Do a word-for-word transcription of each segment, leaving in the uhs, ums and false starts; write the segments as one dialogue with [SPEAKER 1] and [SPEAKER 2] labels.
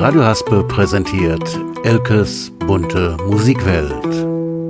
[SPEAKER 1] Radio Haspe präsentiert Elkes bunte Musikwelt.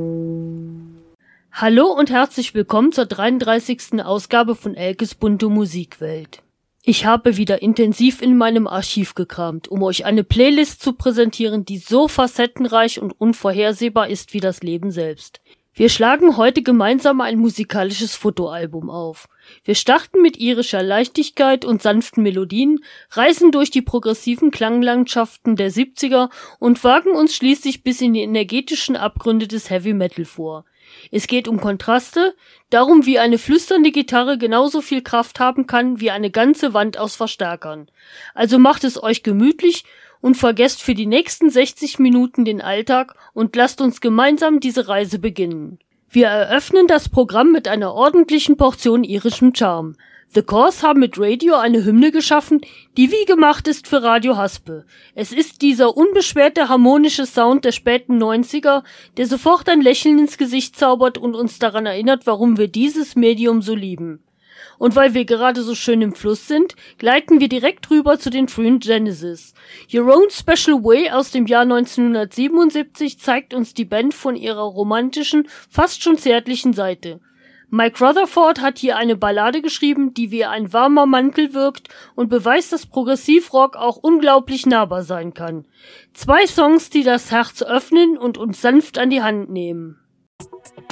[SPEAKER 2] Hallo und herzlich willkommen zur dreiunddreißigsten Ausgabe von Elkes bunte Musikwelt. Ich habe wieder intensiv in meinem Archiv gekramt, um euch eine Playlist zu präsentieren, die so facettenreich und unvorhersehbar ist wie das Leben selbst. Wir schlagen heute gemeinsam ein musikalisches Fotoalbum auf. Wir starten mit irischer Leichtigkeit und sanften Melodien, reisen durch die progressiven Klanglandschaften der siebziger und wagen uns schließlich bis in die energetischen Abgründe des Heavy Metal vor. Es geht um Kontraste, darum, wie eine flüsternde Gitarre genauso viel Kraft haben kann wie eine ganze Wand aus Verstärkern. Also macht es euch gemütlich und vergesst für die nächsten sechzig Minuten den Alltag und lasst uns gemeinsam diese Reise beginnen. Wir eröffnen das Programm mit einer ordentlichen Portion irischem Charme. The Corrs haben mit Radio eine Hymne geschaffen, die wie gemacht ist für Radio Haspe. Es ist dieser unbeschwerte harmonische Sound der späten neunziger, der sofort ein Lächeln ins Gesicht zaubert und uns daran erinnert, warum wir dieses Medium so lieben. Und weil wir gerade so schön im Fluss sind, gleiten wir direkt rüber zu den frühen Genesis. Your Own Special Way aus dem Jahr neunzehnhundertsiebenundsiebzig zeigt uns die Band von ihrer romantischen, fast schon zärtlichen Seite. Mike Rutherford hat hier eine Ballade geschrieben, die wie ein warmer Mantel wirkt und beweist, dass Progressivrock auch unglaublich nahbar sein kann. Zwei Songs, die das Herz öffnen und uns sanft an die Hand nehmen.